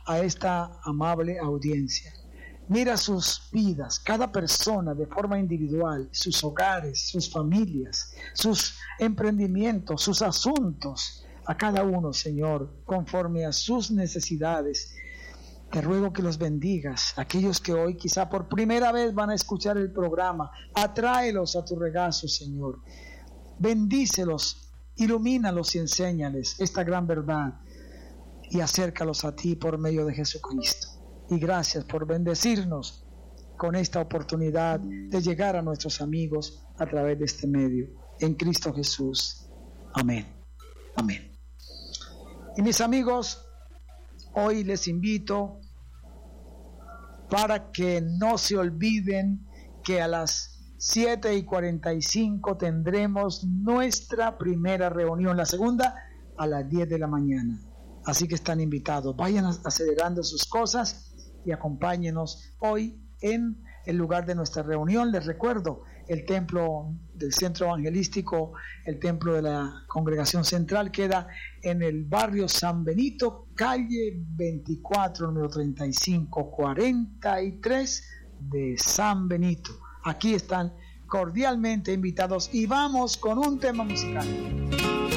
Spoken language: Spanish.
a esta amable audiencia. Mira sus vidas, cada persona de forma individual, sus hogares, sus familias, sus emprendimientos, sus asuntos, a cada uno, Señor, conforme a sus necesidades. Te ruego que los bendigas, aquellos que hoy quizá por primera vez van a escuchar el programa, atráelos a tu regazo, Señor. Bendícelos, ilumínalos y enséñales esta gran verdad y acércalos a ti por medio de Jesucristo. Y gracias por bendecirnos con esta oportunidad de llegar a nuestros amigos a través de este medio. En Cristo Jesús. Amén. Amén. Y mis amigos, hoy les invito para que no se olviden que a las 7:45 tendremos nuestra primera reunión, la segunda a las 10 de la mañana. Así que están invitados. Vayan acelerando sus cosas y acompáñenos hoy en el lugar de nuestra reunión. Les recuerdo, el templo del Centro Evangelístico, el templo de la Congregación Central, queda en el barrio San Benito, calle 24, número 3543 de San Benito. Aquí están cordialmente invitados y vamos con un tema musical.